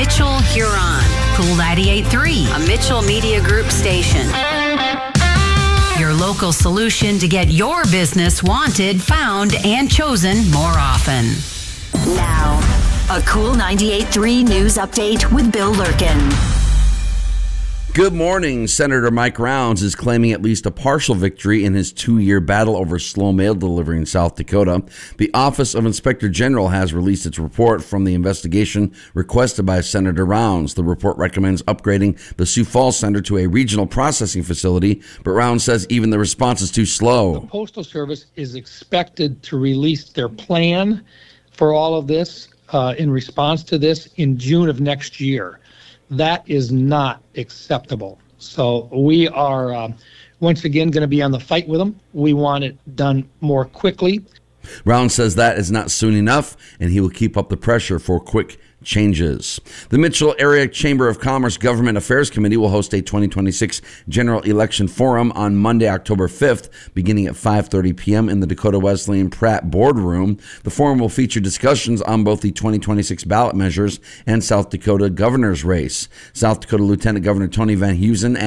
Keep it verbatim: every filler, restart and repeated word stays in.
Mitchell, Huron. Cool ninety-eight point three, a Mitchell Media Group station. Your local solution to get your business wanted, found, and chosen more often. Now, a Cool ninety-eight point three news update with Bill Lurkin. Good morning. Senator Mike Rounds is claiming at least a partial victory in his two-year battle over slow mail delivery in South Dakota. The Office of Inspector General has released its report from the investigation requested by Senator Rounds. The report recommends upgrading the Sioux Falls Center to a regional processing facility, but Rounds says even the response is too slow. The Postal Service is expected to release their plan for all of this uh, in response to this in June of next year. That is not acceptable. So we are, uh, once again, going to be on the fight with them. We want it done more quickly. Rounds says that is not soon enough, and he will keep up the pressure for quick changes. The Mitchell Area Chamber of Commerce Government Affairs Committee will host a twenty twenty-six general election forum on Monday, October fifth, beginning at five thirty p.m. in the Dakota Wesleyan Pratt Boardroom. The forum will feature discussions on both the twenty twenty-six ballot measures and South Dakota governor's race. South Dakota Lieutenant Governor Tony Van Heusen